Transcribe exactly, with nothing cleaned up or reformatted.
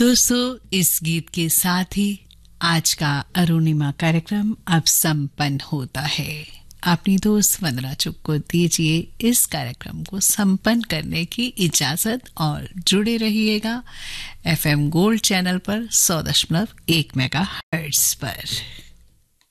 दोस्तों, इस गीत के साथ ही आज का अरुणिमा कार्यक्रम अब संपन्न होता है। अपनी दोस्त वंदना चुग को दीजिए इस कार्यक्रम को संपन्न करने की इजाजत और जुड़े रहिएगा एफएम गोल्ड चैनल पर सौ दशमलव एक मेगा हर्ट्ज पर।